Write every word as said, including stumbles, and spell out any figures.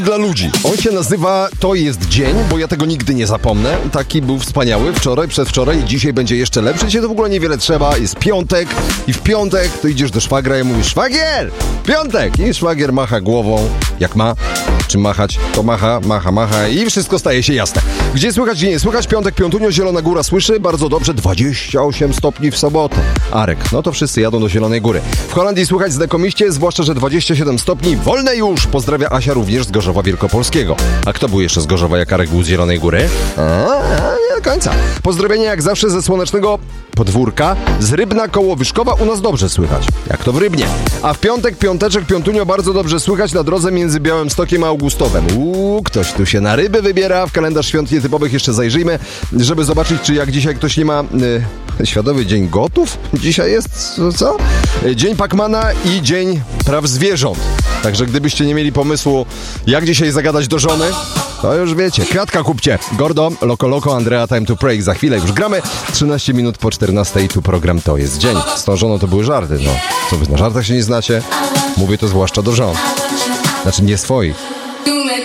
Dla ludzi. On się nazywa To jest dzień, bo ja tego nigdy nie zapomnę. Taki był wspaniały wczoraj, przedwczoraj i dzisiaj będzie jeszcze lepszy. Dzisiaj to w ogóle niewiele trzeba. Jest piątek i w piątek to idziesz do szwagra i mówisz: szwagier! Piątek! I szwagier macha głową, jak ma. Czy machać? To macha, macha, macha i wszystko staje się jasne. Gdzie słychać, gdzie nie słychać? Piątek, Piątunio, Zielona Góra słyszy. Bardzo dobrze, dwadzieścia osiem stopni w sobotę. Arek, no to wszyscy jadą do Zielonej Góry. W Holandii słychać znakomiście, zwłaszcza, że dwadzieścia siedem stopni. Wolne już! Pozdrawia Asia również z Gorzowa Wielkopolskiego. A kto był jeszcze z Gorzowa, jak Arek był z Zielonej Góry? A, nie do końca. Pozdrowienia jak zawsze ze słonecznego podwórka. Z Rybna koło Wyszkowa u nas dobrze słychać. Jak to w Rybnie. A w piątek, piąteczek, Piątunio bardzo dobrze słychać na drodze między Białymstokiem a Augustowem. Uuu, ktoś tu się na ryby wybiera. W kalendarz świąt nietypowych jeszcze zajrzyjmy, żeby zobaczyć, czy jak dzisiaj ktoś nie ma... Yy, Światowy Dzień Gotów? Dzisiaj jest, co? Dzień Pacmana i Dzień Praw Zwierząt. Także gdybyście nie mieli pomysłu, jak dzisiaj zagadać do żony, to już wiecie. Kwiatka kupcie. Gordo, Loco Loco, Andrea, Time to Pray. Za chwilę już gramy. trzynaście minut po czternastej. Tu program To jest dzień. Z tą żoną to były żarty. No, co wy na żartach się nie znacie? Mówię to zwłaszcza do żon. Znaczy nie swoich.